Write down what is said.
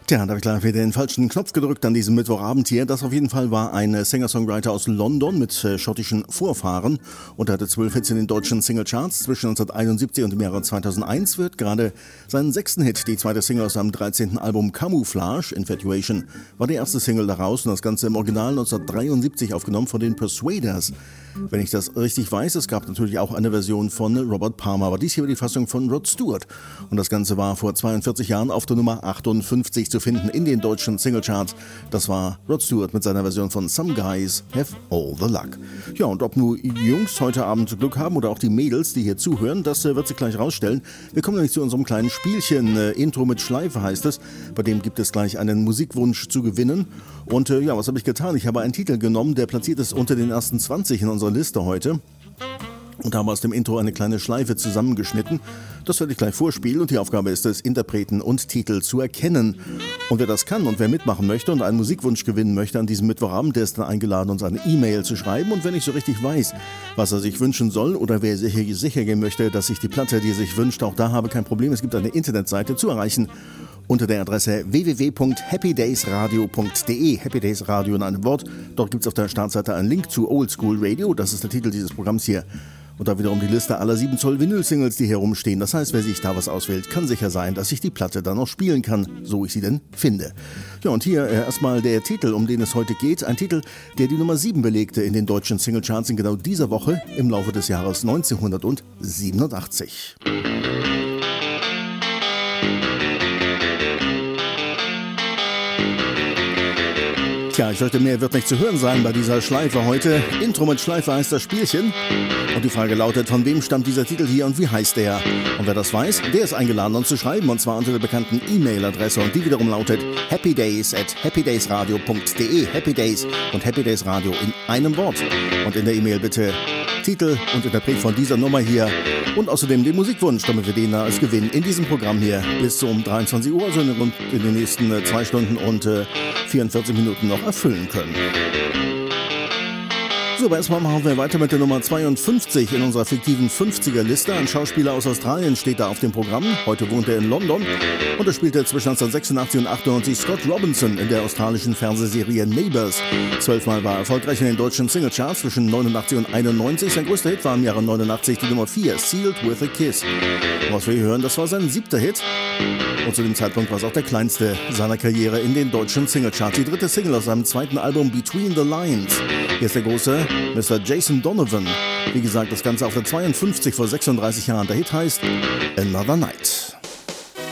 Tja, da habe ich gleich wieder den falschen Knopf gedrückt an diesem Mittwochabend hier. Das auf jeden Fall war ein Singer-Songwriter aus London mit schottischen Vorfahren und er hatte 12 Hits in den deutschen Singlecharts. Zwischen 1971 und dem Jahre 2001 wird gerade seinen 6. Hit, die zweite Single aus seinem 13. Album Camouflage, Infatuation, war die erste Single daraus und das Ganze im Original 1973 aufgenommen von den Persuaders. Wenn ich das richtig weiß, es gab natürlich auch eine Version von Robert Palmer, aber dies hier war die Fassung von Rod Stewart. Und das Ganze war vor 42 Jahren auf der Nummer 58 zu finden in den deutschen Singlecharts. Das war Rod Stewart mit seiner Version von Some Guys Have All the Luck. Ja, und ob nur Jungs heute Abend Glück haben oder auch die Mädels, die hier zuhören, das wird sich gleich rausstellen. Wir kommen nämlich zu unserem kleinen Spielchen. Intro mit Schleife heißt es. Bei dem gibt es gleich einen Musikwunsch zu gewinnen. Und ja, was habe ich getan? Ich habe einen Titel genommen, der platziert ist unter den ersten 20 in unserer Liste heute. Und habe aus dem Intro eine kleine Schleife zusammengeschnitten. Das werde ich gleich vorspielen und die Aufgabe ist es, Interpreten und Titel zu erkennen. Und wer das kann und wer mitmachen möchte und einen Musikwunsch gewinnen möchte an diesem Mittwochabend, der ist dann eingeladen, uns eine E-Mail zu schreiben. Und wenn ich so richtig weiß, was er sich wünschen soll oder wer sicher gehen möchte, dass ich die Platte, die er sich wünscht, auch da habe, kein Problem. Es gibt eine Internetseite zu erreichen unter der Adresse www.happydaysradio.de. Happy Days Radio in einem Wort. Dort gibt es auf der Startseite einen Link zu Old School Radio. Das ist der Titel dieses Programms hier. Und da wiederum die Liste aller 7 Zoll Vinyl-Singles, die hier rumstehen. Das heißt, wer sich da was auswählt, kann sicher sein, dass ich die Platte dann noch spielen kann, so ich sie denn finde. Ja, und hier erstmal der Titel, um den es heute geht. Ein Titel, der die Nummer 7 belegte in den deutschen Singlecharts in genau dieser Woche im Laufe des Jahres 1987. Tja, ich fürchte, mehr wird nicht zu hören sein bei dieser Schleife heute. Intro mit Schleife heißt das Spielchen. Und die Frage lautet, von wem stammt dieser Titel hier und wie heißt der? Und wer das weiß, der ist eingeladen, uns zu schreiben. Und zwar unter der bekannten E-Mail-Adresse. Und die wiederum lautet happydays@happydaysradio.de. Happy Days und Happy Days Radio in einem Wort. Und in der E-Mail bitte Titel und Interpret von dieser Nummer hier. Und außerdem den Musikwunsch, damit wir den als Gewinn in diesem Programm hier bis um 23 Uhr, also in den nächsten 2 Stunden und 44 Minuten noch erfüllen können. So, aber erstmal machen wir weiter mit der Nummer 52 in unserer fiktiven 50er-Liste. Ein Schauspieler aus Australien steht da auf dem Programm. Heute wohnt er in London und er spielte zwischen 1986 und 98 Scott Robinson in der australischen Fernsehserie Neighbours. 12-mal war er erfolgreich in den deutschen Singlecharts zwischen 89 und 91. Sein größter Hit war im Jahre 89 die Nummer 4, Sealed with a Kiss. Was wir hier hören, das war sein 7. Hit. Und zu dem Zeitpunkt war es auch der kleinste seiner Karriere in den deutschen Singlecharts. Die 3. Single aus seinem 2. Album Between the Lines. Hier ist der große Mr. Jason Donovan. Wie gesagt, das Ganze auf der 52 vor 36 Jahren. Der Hit heißt Another Night.